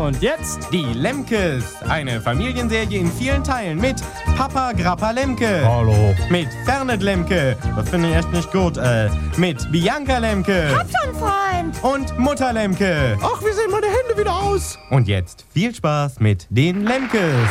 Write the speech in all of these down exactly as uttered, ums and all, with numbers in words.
Und jetzt die Lemkes. Eine Familienserie in vielen Teilen mit Papa Grappa Lemke. Hallo. Mit Fernet Lemke. Das finde ich echt nicht gut. Äh, mit Bianca Lemke. Hab schon Freund. Und Mutter Lemke. Ach, wie sehen meine Hände wieder aus? Und jetzt viel Spaß mit den Lemkes.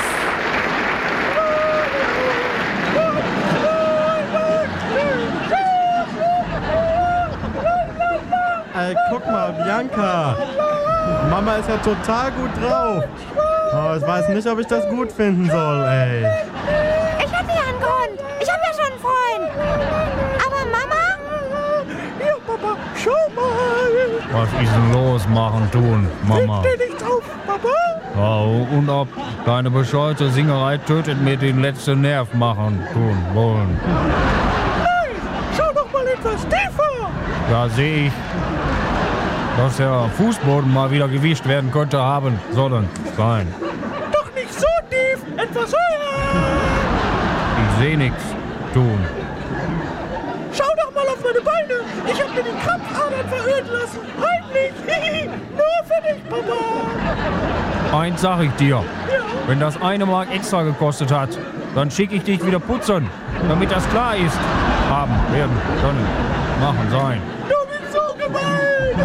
Ey, guck mal, Bianca. Mama ist ja total gut drauf. Aber ich weiß nicht, ob ich das gut finden soll, ey. Ich hatte ja einen Grund. Ich habe ja schon einen Freund. Aber Mama? Ja, Papa, schau mal. Was ist denn los, machen, tun, Mama? Fällt dir nichts auf, Papa? Ja, und ob deine bescheuerte Singerei tötet mir den letzten Nerv machen, tun, wollen. Nein, schau doch mal etwas tiefer. Da sehe ich, dass der Fußboden mal wieder gewischt werden könnte haben sollen sein. Doch nicht so tief, etwas höher. Ich sehe nichts, tun. Schau doch mal auf meine Beine. Ich habe mir die Krampfadern verhöhnt lassen. Heimlich. Nur für dich, Papa. Eins sag ich dir, wenn das eine Mark extra gekostet hat, dann schicke ich dich wieder putzen, damit das klar ist. Haben, werden, können, machen, sein. Du bist so gemein.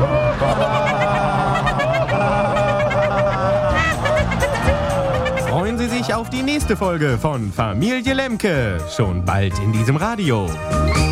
Freuen Sie sich auf die nächste Folge von Familie Lemke. Schon bald in diesem Radio.